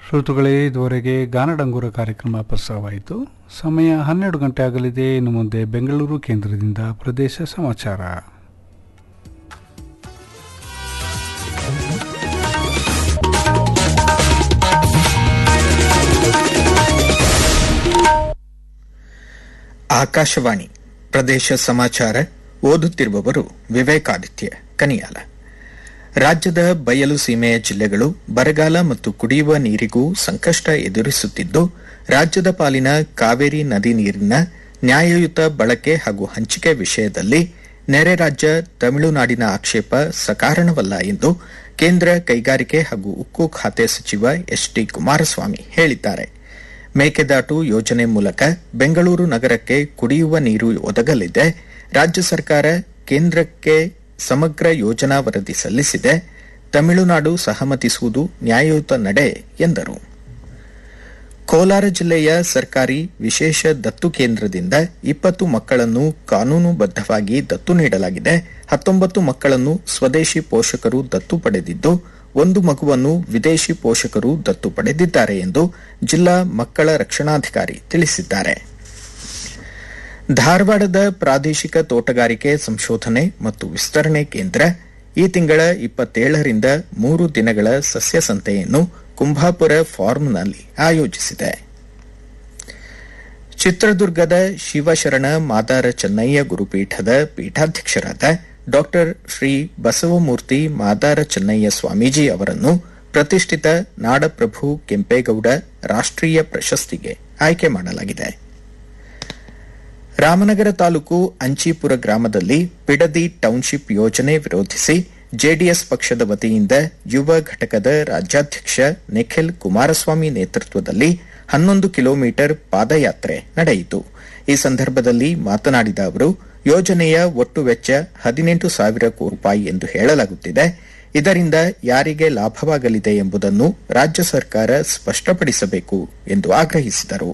ಶ್ರೋತೃಗಳೇ, ಇದುವರೆಗೆ ಗಾನಡಂಗೂರ ಕಾರ್ಯಕ್ರಮ ಪ್ರಸಾರವಾಯಿತು. ಸಮಯ 12 ಗಂಟೆ ಆಗಲಿದೆ. ಇನ್ನು ಮುಂದೆ ಬೆಂಗಳೂರು ಕೇಂದ್ರದಿಂದ ಪ್ರದೇಶ ಸಮಾಚಾರ. ಆಕಾಶವಾಣಿ ಪ್ರದೇಶ ಸಮಾಚಾರ. ಓದುತ್ತಿರುವವರು ವಿವೇಕಾದಿತ್ಯ ಕನಿಯಾಲ. ರಾಜ್ಯದ ಬಯಲು ಸೀಮೆಯ ಜಿಲ್ಲೆಗಳು ಬರಗಾಲ ಮತ್ತು ಕುಡಿಯುವ ನೀರಿಗೂ ಸಂಕಷ್ಟ ಎದುರಿಸುತ್ತಿದ್ದು, ರಾಜ್ಯದ ಪಾಲಿನ ಕಾವೇರಿ ನದಿ ನೀರಿನ ನ್ಯಾಯಯುತ ಬಳಕೆ ಹಾಗೂ ಹಂಚಿಕೆ ವಿಷಯದಲ್ಲಿ ನೆರೆ ರಾಜ್ಯ ತಮಿಳುನಾಡಿನ ಆಕ್ಷೇಪ ಸಕಾರಣವಲ್ಲ ಎಂದು ಕೇಂದ್ರ ಕೈಗಾರಿಕೆ ಹಾಗೂ ಉಕ್ಕು ಖಾತೆ ಸಚಿವ ಎಚ್.ಡಿ. ಕುಮಾರಸ್ವಾಮಿ ಹೇಳಿದ್ದಾರೆ. ಮೇಕೆದಾಟು ಯೋಜನೆ ಮೂಲಕ ಬೆಂಗಳೂರು ನಗರಕ್ಕೆ ಕುಡಿಯುವ ನೀರು ಒದಗಲಿದೆ. ರಾಜ್ಯ ಸರ್ಕಾರ ಕೇಂದ್ರಕ್ಕೆ ಸಮಗ್ರ ಯೋಜನಾ ವರದಿ ಸಲ್ಲಿಸಿದೆ. ತಮಿಳುನಾಡು ಸಹಮತಿಸುವುದು ನ್ಯಾಯಯುತ ನಡೆ ಎಂದರು. ಕೋಲಾರ ಜಿಲ್ಲೆಯ ಸರ್ಕಾರಿ ವಿಶೇಷ ದತ್ತು ಕೇಂದ್ರದಿಂದ 20 ಮಕ್ಕಳನ್ನು ಕಾನೂನುಬದ್ಧವಾಗಿ ದತ್ತು ನೀಡಲಾಗಿದೆ. 19 ಮಕ್ಕಳನ್ನು ಸ್ವದೇಶಿ ಪೋಷಕರು ದತ್ತು ಪಡೆದಿದ್ದು, 1 ಮಗುವನ್ನು ವಿದೇಶಿ ಪೋಷಕರು ದತ್ತು ಪಡೆದಿದ್ದಾರೆ ಎಂದು ಜಿಲ್ಲಾ ಮಕ್ಕಳ ರಕ್ಷಣಾಧಿಕಾರಿ ತಿಳಿಸಿದ್ದಾರೆ. ಧಾರವಾಡದ ಪ್ರಾದೇಶಿಕ ತೋಟಗಾರಿಕೆ ಸಂಶೋಧನೆ ಮತ್ತು ವಿಸ್ತರಣೆ ಕೇಂದ್ರ ಈ ತಿಂಗಳ 27ರಿಂದ 3 ದಿನಗಳ ಸಸ್ಯ ಸಂತೆಯನ್ನು ಕುಂಭಾಪುರ ಫಾರ್ಮ್ನಲ್ಲಿ ಆಯೋಜಿಸಿದೆ. ಚಿತ್ರದುರ್ಗದ ಶಿವಶರಣ ಮಾದಾರ ಚೆನ್ನಯ್ಯ ಗುರುಪೀಠದ ಪೀಠಾಧ್ಯಕ್ಷರಾದ ಡಾ ಶ್ರೀ ಬಸವಮೂರ್ತಿ ಮಾದಾರ ಚೆನ್ನಯ್ಯ ಸ್ವಾಮೀಜಿ ಅವರನ್ನು ಪ್ರತಿಷ್ಠಿತ ನಾಡಪ್ರಭು ಕೆಂಪೇಗೌಡ ರಾಷ್ಟ್ರೀಯ ಪ್ರಶಸ್ತಿಗೆ ಆಯ್ಕೆ ಮಾಡಲಾಗಿದೆ. ರಾಮನಗರ ತಾಲೂಕು ಅಂಚೀಪುರ ಗ್ರಾಮದಲ್ಲಿ ಬಿಡದಿ ಟೌನ್ಶಿಪ್ ಯೋಜನೆ ವಿರೋಧಿಸಿ ಜೆಡಿಎಸ್ ಪಕ್ಷದ ವತಿಯಿಂದ ಯುವ ಘಟಕದ ರಾಜ್ಯಾಧ್ಯಕ್ಷ ನಿಖಿಲ್ ಕುಮಾರಸ್ವಾಮಿ ನೇತೃತ್ವದಲ್ಲಿ 11 ಕಿಲೋಮೀಟರ್ ಪಾದಯಾತ್ರೆ ನಡೆಯಿತು. ಈ ಸಂದರ್ಭದಲ್ಲಿ ಮಾತನಾಡಿದ ಅವರು, ಯೋಜನೆಯ ಒಟ್ಟು ವೆಚ್ಚ 18,000 ರೂಪಾಯಿ ಎಂದು ಹೇಳಲಾಗುತ್ತಿದೆ. ಇದರಿಂದ ಯಾರಿಗೆ ಲಾಭವಾಗಲಿದೆ ಎಂಬುದನ್ನು ರಾಜ್ಯ ಸರ್ಕಾರ ಸ್ಪಷ್ಟಪಡಿಸಬೇಕು ಎಂದು ಆಗ್ರಹಿಸಿದರು.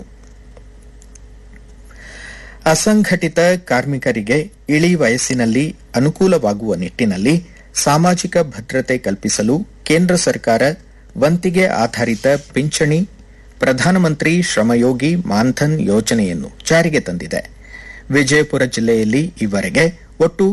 ಅಸಂಘಟಿತ ಕಾರ್ಮಿಕರಿಗೆ ಇಳಿ ವಯಸ್ಸಿನಲ್ಲಿ ಅನುಕೂಲವಾಗುವ ನಿಟ್ಟಿನಲ್ಲಿ ಸಾಮಾಜಿಕ ಭದ್ರತೆ ಕಲ್ಪಿಸಲು ಕೇಂದ್ರ ಸರ್ಕಾರ ವಂತಿಗೆ ಆಧಾರಿತ ಪಿಂಚಣಿ ಪ್ರಧಾನಮಂತ್ರಿ ಶ್ರಮಯೋಗಿ ಮಾನ್ಧನ್ ಯೋಜನೆಯನ್ನು ಜಾರಿಗೆ ತಂದಿದೆ. ವಿಜಯಪುರ ಜಿಲ್ಲೆಯಲ್ಲಿ ಈವರೆಗೆ ಒಟ್ಟು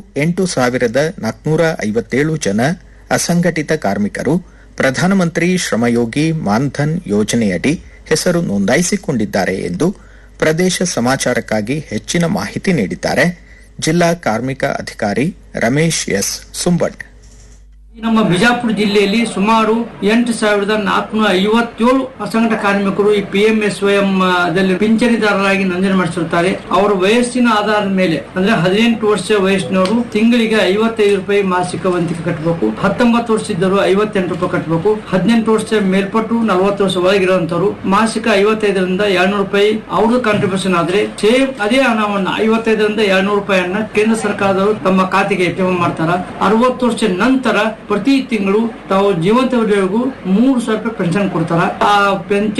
8,457 ಜನ ಅಸಂಘಟಿತ ಕಾರ್ಮಿಕರು ಪ್ರಧಾನಮಂತ್ರಿ ಶ್ರಮಯೋಗಿ ಮಾನ್ಧನ್ ಯೋಜನೆಯಡಿ ಹೆಸರು ನೋಂದಾಯಿಸಿಕೊಂಡಿದ್ದಾರೆ ಎಂದು ಪ್ರದೇಶ ಸಮಾಚಾರಕ್ಕಾಗಿ ಹೆಚ್ಚಿನ ಮಾಹಿತಿ ನೀಡಿದ್ದಾರೆ ಜಿಲ್ಲಾ ಕಾರ್ಮಿಕ ಅಧಿಕಾರಿ ರಮೇಶ್ ಎಸ್ ಸುಂಬಟ್. ನಮ್ಮ ಬಿಜಾಪುರ ಜಿಲ್ಲೆಯಲ್ಲಿ ಸುಮಾರು 8,457 ಅಸಂಘಟಿತ ಕಾರ್ಮಿಕರು ಈ PMSYM ದಲ್ಲಿ ಪಿಂಚಣಿದಾರರಾಗಿ ನೋಂದಣಿ ಮಾಡಿಸಿರುತ್ತಾರೆ. ಅವರ ವಯಸ್ಸಿನ ಆಧಾರದ ಮೇಲೆ ಅಂದ್ರೆ 18 ವರ್ಷ ವಯಸ್ಸಿನವರು ತಿಂಗಳಿಗೆ 55 ರೂಪಾಯಿ ಮಾಸಿಕ ವಂತಿಕೆ ಕಟ್ಟಬೇಕು. 19 ವರ್ಷ ಇದ್ದರು 58 ರೂಪಾಯಿ ಕಟ್ಟಬೇಕು. 18 ವರ್ಷ ಮೇಲ್ಪಟ್ಟು 40 ವರ್ಷ ಒಳಗಿರುವಂತವರು ಮಾಸಿಕ 55ರಿಂದ 200 ರೂಪಾಯಿ ಅವ್ರದ್ದು ಕಾಂಟ್ರಿಬ್ಯೂಷನ್ ಆದ್ರೆ ಸೇಮ್ ಅದೇ ಹಣವನ್ನ 55ರಿಂದ 200 ರೂಪಾಯಿಯನ್ನ ಕೇಂದ್ರ ಸರ್ಕಾರದವರು ತಮ್ಮ ಖಾತೆಗೆ ಜಮಾ ಮಾಡ್ತಾರ. 60 ವರ್ಷ ನಂತರ ಪ್ರತಿ ತಿಂಗಳು ತಾವು ಜೀವಂತವರೆಗೂ 3,000 ರೂಪಾಯಿ ಪೆನ್ಷನ್ ಕೊಡ್ತಾರ. ಆ ಪೆನ್ಷನ್